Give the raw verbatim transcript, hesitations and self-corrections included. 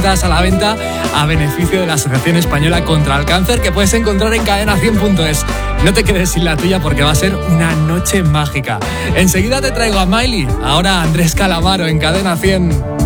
entradas a la venta a beneficio de la Asociación Española contra el Cáncer, que puedes encontrar en cadena cien punto es. No te quedes sin la tuya porque va a ser una noche mágica. Enseguida te traigo a Miley, ahora Andrés Calamaro en Cadena cien.